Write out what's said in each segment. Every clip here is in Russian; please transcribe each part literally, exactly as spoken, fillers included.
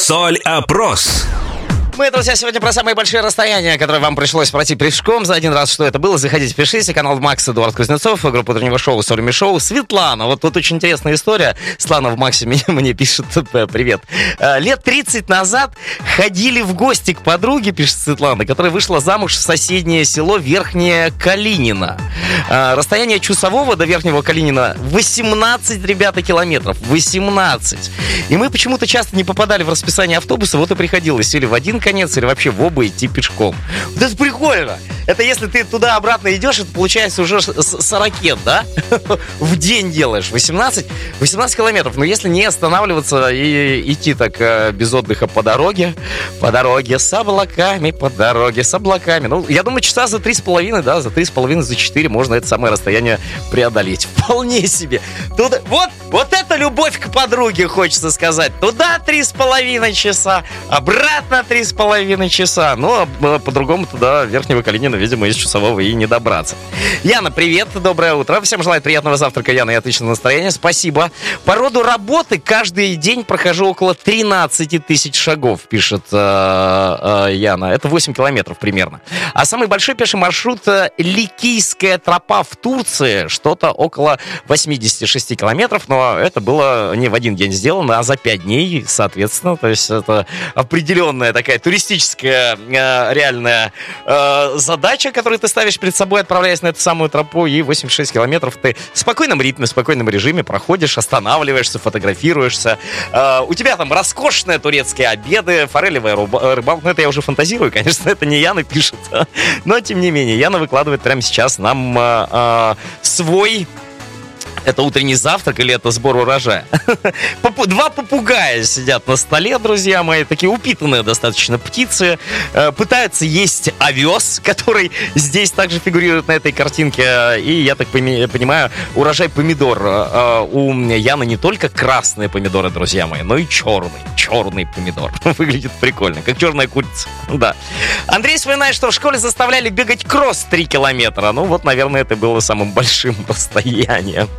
Соль-опрос. Мы, друзья, сегодня про самые большие расстояния, которые вам пришлось пройти пешком за один раз. Что это было? Заходите, пишите. Канал Макс, Эдуард Кузнецов, группа утреннего шоу «Соль Шоу». Светлана. Вот тут очень интересная история. Светлана в Максе мне, мне пишет. Привет. Лет тридцать назад ходили в гости к подруге, пишет Светлана, которая вышла замуж в соседнее село Верхнее Калинино. Расстояние Чусового до Верхнего Калинина восемнадцать, ребята, километров. восемнадцать. И мы почему-то часто не попадали в расписание автобуса. Вот и приходилось или в один конец, или вообще в оба идти пешком. Вот это прикольно. Это если ты туда-обратно идешь, это получается уже сорок, да? В день делаешь. восемнадцать, восемнадцать километров. Но если не останавливаться и идти так без отдыха по дороге, по дороге с облаками, по дороге с облаками. Ну, я думаю, часа за три с половиной, да, за три с половиной, за четыре можно это самое расстояние преодолеть. Вполне себе. Туда, вот, вот это любовь к подруге, хочется сказать. Туда три с половиной часа, обратно три с половиной часа. Ну, а по-другому туда Верхнего Калинина, видимо, из Чусового и не добраться. Яна, привет, доброе утро. Всем желаю приятного завтрака, Яна, и отличного настроения. Спасибо. По роду работы каждый день прохожу около тринадцать тысяч шагов, пишет э, э, Яна. Это восемь километров примерно. А самый большой пеший маршрут Ликийская тропа в Турции, что-то около восемьдесят шесть километров, но это было не в один день сделано, а за пять дней, соответственно. То есть это определенная такая туристическая э, реальная э, задача, которую ты ставишь перед собой, отправляясь на эту самую тропу, и восемьдесят шесть километров ты в спокойном ритме, в спокойном режиме проходишь, останавливаешься, фотографируешься. Э, у тебя там роскошные турецкие обеды, форелевая рыбалка. Ну, это я уже фантазирую, конечно, это не Яна пишет. Но, тем не менее, Яна выкладывает прямо сейчас нам э, э, свой... Это утренний завтрак или это сбор урожая? Два попугая сидят на столе, друзья мои, такие упитанные достаточно птицы, пытаются есть овес, который здесь также фигурирует на этой картинке. И, я так понимаю, урожай помидор. У Яны не только красные помидоры, друзья мои, но и черный. Черный помидор. Выглядит прикольно, как черная курица. Да. Андрей вспоминает, что в школе заставляли бегать кросс три километра. Ну вот, наверное, это было самым большим расстоянием.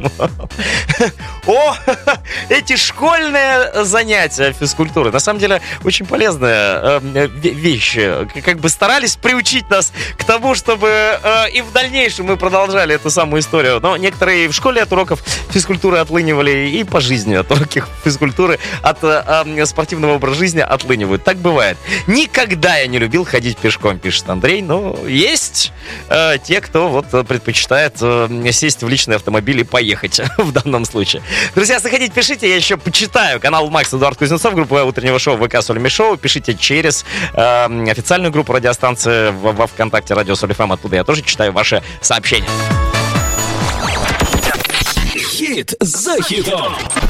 О, эти школьные занятия физкультуры. На самом деле, очень полезная э, вещь. Как бы старались приучить нас к тому, чтобы э, и в дальнейшем мы продолжали эту самую историю. Но некоторые в школе от уроков физкультуры отлынивали, и по жизни от уроков физкультуры, от э, спортивного образа жизни отлынивают. Так бывает. Никогда я не любил ходить пешком, пишет Андрей. Но есть э, те, кто вот предпочитает э, сесть в личный автомобиль и поехать в данном случае. Друзья, заходите, пишите, я еще почитаю. Канал Макс, Эдуард Кузнецов, группа утреннего шоу ВК Соль Шоу. Пишите через э, официальную группу радиостанции во ВКонтакте Радио Соль эф эм. Оттуда я тоже читаю ваши сообщения. Хит за хитом.